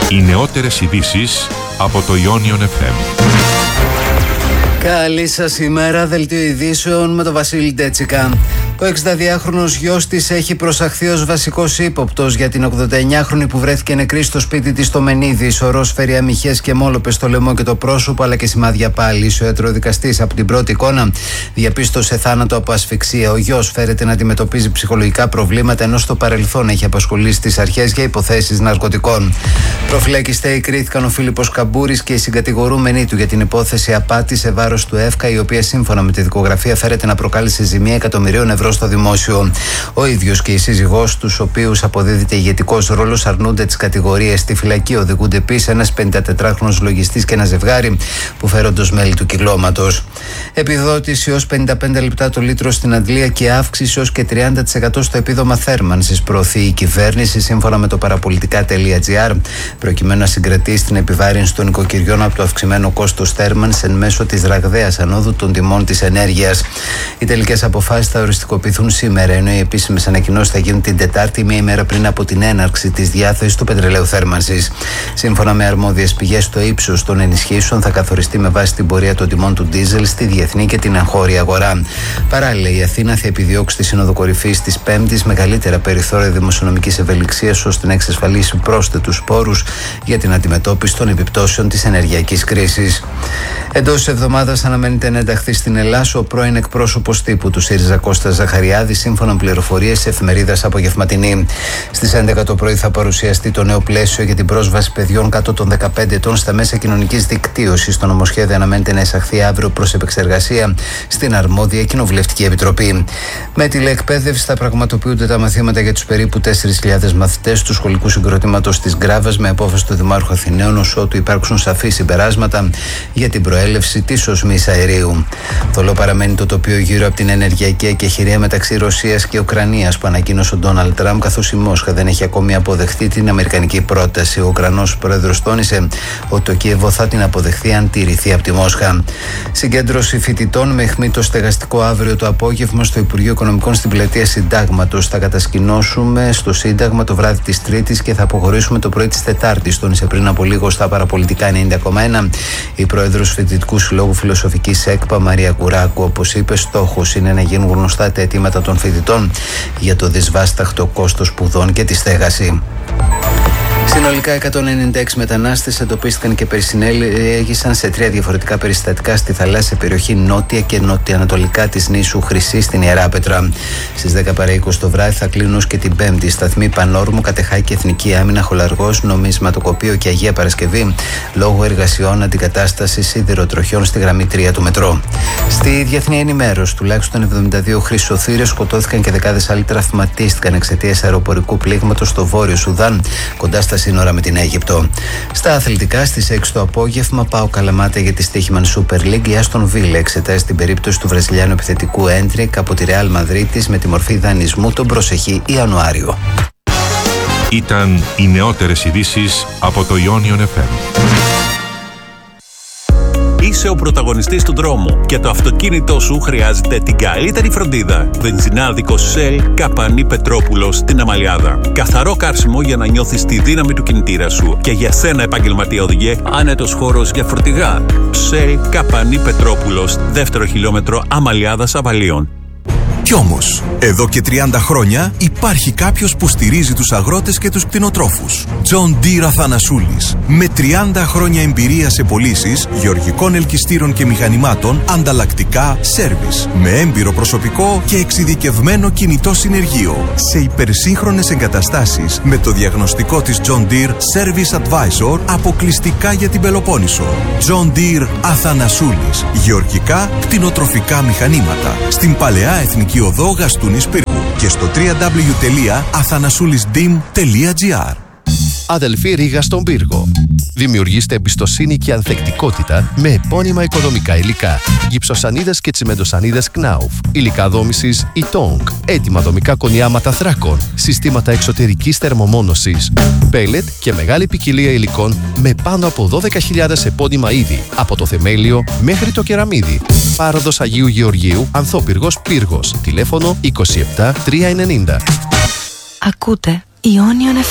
Οι νεότερες ειδήσεις από το Ionion FM. Καλή σας ημέρα, δελτίο ειδήσεων με τον Βασίλη Ντέτσικα. Ο 62χρονος γιος της έχει προσαχθεί ως βασικός ύποπτος για την 89χρονη που βρέθηκε νεκρή στο σπίτι της στο Μενίδη. Σωρός φέρει αμυχές και μόλοπες στο λαιμό και το πρόσωπο, αλλά και σημάδια πάλης. Ο ιατροδικαστής από την πρώτη εικόνα διαπίστωσε θάνατο από ασφυξία. Ο γιος φέρεται να αντιμετωπίζει ψυχολογικά προβλήματα, ενώ στο παρελθόν έχει απασχολήσει τις αρχές για υποθέσεις ναρκωτικών. Προφυλακιστέοι κρίθηκαν ο Φίλιππος Καμπούρης και οι συγκατηγορούμενοι του για την υπόθεση απάτη σε βάρος του ΕΦΚΑ, η οποία σύμφωνα με τη δικογραφία φέρεται να προκάλεσε ζημία εκατομμυρίων ευρώ στο δημόσιο. Ο ίδιος και η σύζυγός του, στους οποίους αποδίδεται ηγετικός ρόλος, αρνούνται τις κατηγορίες. Στη φυλακή οδηγούνται επίσης ένας 54χρονος λογιστής και ένα ζευγάρι που φέρονται ως μέλη του κυκλώματος. Επιδότηση ως 55 λεπτά το λίτρο στην Αντλία και αύξηση ως και 30% στο επίδομα θέρμανσης προωθεί η κυβέρνηση, σύμφωνα με το παραπολιτικά.gr, προκειμένου να συγκρατήσει την επιβάρυνση των οικοκυριών από το αυξημένο κόστος θέρμανσης εν μέσω της ραγδαίας ανόδου των τιμών της ενέργειας. Οι τελικές αποφάσεις θα οριστικοποιηθούν σήμερα, ενώ οι επίσημες ανακοινώσεις θα γίνουν την Τετάρτη, μία ημέρα πριν από την έναρξη της διάθεσης του πετρελαίου θέρμανσης. Σύμφωνα με αρμόδιες πηγές, το ύψος των ενισχύσεων θα καθοριστεί με βάση την πορεία των τιμών του ντίζελ στη διεθνή και την εγχώρια αγορά. Παράλληλα, η Αθήνα θα επιδιώξει στη Σύνοδο Κορυφής της Πέμπτης μεγαλύτερα περιθώρια δημοσιονομικής ευελιξίας, ώστε να εξασφαλίσει πρόσθετους πόρους για την αντιμετώπιση των επιπτώσεων της ενεργειακής κρίσης. Εντός της εβδομάδας αναμένεται να ενταχθεί στην Ελλάδα ο πρώην εκπρόσωπος τύπου του ΣΥΡΙΖΑ Κώστας Ζαχαριάδης, σύμφωνα με πληροφορίες της εφημερίδας Απογευματινή. Στις 11 το πρωί θα παρουσιαστεί το νέο πλαίσιο για την πρόσβαση παιδιών κάτω των 15 ετών στα μέσα κοινωνικής δικτύωσης. Το νομοσχέδιο αναμένεται να εισαχθεί αύριο προς επεξεργασία στην αρμόδια Κοινοβουλευτική Επιτροπή. Με τηλεεκπαίδευση θα πραγματοποιούνται τα μαθήματα για τους περίπου 4.000 μαθητές του σχολικού συγκροτήματος της Γκράβας, με απόφαση του Δημάρχου Αθηναίων, ως ότου υπάρξουν σαφή συμπεράσματα για την προέλευση της οσμής αερίου. Θολό παραμένει το τοπίο γύρω από την ενεργειακή εκεχηρία μεταξύ Ρωσίας και Ουκρανίας που ανακοίνωσε ο Ντόναλντ Τραμπ, καθώς η Μόσχα δεν έχει ακόμη αποδεχτεί την αμερικανική πρόταση. Ο Ουκρανός πρόεδρος τόνισε ότι το Κίεβο θα την αποδεχθεί αν τηρηθεί από τη Μόσχα. Συγκέντρωση φοιτητών με αιχμή το στεγαστικό αύριο το απόγευμα στο Υπουργείο Οικονομικών στην πλατεία Συντάγματος. Θα κατασκηνώσουμε στο Σύνταγμα το βράδυ της Τρίτης και θα αποχωρήσουμε το πρωί της Τετάρτης, τόνισε πριν από λίγο στα παραπολιτικά 90,1 η πρόεδρος Φοιτητικού Συλλόγου Φιλοσοφικής ΕΚΠΑ Μαρία Κουράκου. Όπως είπε, στόχος είναι να γίνουν γνωστά τα αιτήματα των φοιτητών για το δυσβάσταχτο κόστος σπουδών και τη στέγαση. Συνολικά 196 μετανάστες εντοπίστηκαν και περισυνέλεγησαν σε 3 διαφορετικά περιστατικά στη θαλάσσια περιοχή νότια και νοτιοανατολικά της νήσου Χρυσή στην Ιεράπετρα. Στις 10 παρά 20 το βράδυ θα κλείνουν ως και την Πέμπτη σταθμοί Πανόρμου, Κατεχάκη, Εθνική Άμυνα, Χολαργός, Νομισματοκοπείο και Αγία Παρασκευή, λόγω εργασιών αντικατάστασης σιδηροτροχιών στη γραμμή 3 του μετρό. Στη διεθνή ενημέρωση, τουλάχιστον 72 χρυσοθύρες σκοτώθηκαν και δεκάδες άλλοι τραυματίστηκαν εξαιτίας αεροπορικού πλήγματος στο Βόρειο Σουδάν, κοντά στα σύνορα με την Αίγυπτο. Στα αθλητικά, στις 6 το απόγευμα, ΠΑΟΚ Καλαμάτα για τη Στοίχημαν Super League. Η Άστον Βίλα εξετάζει την περίπτωση του Βραζιλιάνου επιθετικού Έντρικ από τη Ρεάλ Μαδρίτης με τη μορφή δανεισμού τον προσεχή Ιανουάριο. Ήταν οι νεότερες ειδήσεις από το Ionion FM. Είσαι ο πρωταγωνιστής του δρόμου και το αυτοκίνητό σου χρειάζεται την καλύτερη φροντίδα. Βενζινάδικος Shell Καπανή Πετρόπουλος στην Αμαλιάδα. Καθαρό καύσιμο για να νιώθεις τη δύναμη του κινητήρα σου. Και για σένα, επαγγελματία οδηγέ, άνετος χώρος για φορτηγά. Shell Καπανή Πετρόπουλος, 2ο χιλιόμετρο Αμαλιάδας Αβαλίων. Κι όμως, εδώ και 30 χρόνια υπάρχει κάποιος που στηρίζει τους αγρότες και τους κτηνοτρόφους. John Deere Αθανασούλης. Με 30 χρόνια εμπειρία σε πωλήσεις γεωργικών ελκυστήρων και μηχανημάτων, ανταλλακτικά, σέρβις. Με έμπειρο προσωπικό και εξειδικευμένο κινητό συνεργείο. Σε υπερσύγχρονες εγκαταστάσεις με το διαγνωστικό της John Deere Service Advisor αποκλειστικά για την Πελοπόννησο. John Deere Αθανασούλης. Γεωργικά, κτηνοτροφικά μηχανήματα. Στην Παλαιά Εθνική Οδό Γαστούνης Πύργου και στο www.athanasoulisdim.gr. Αδελφή Ρήγα στον Πύργο. Δημιουργήστε εμπιστοσύνη και ανθεκτικότητα με επώνυμα οικοδομικά υλικά. Γυψοσανίδες και τσιμεντοσανίδες Knauf. Υλικά δόμησης Itong. Έτοιμα δομικά κονιάματα θράκων. Συστήματα εξωτερικής θερμομόνωσης. Πέλετ και μεγάλη ποικιλία υλικών με πάνω από 12.000 επώνυμα είδη. Από το θεμέλιο μέχρι το κεραμίδι. Πάροδος Αγίου Γεωργίου, Ανθόπυργος Πύργος. Τηλέφωνο 27 390. Ακούτε Ionion FM.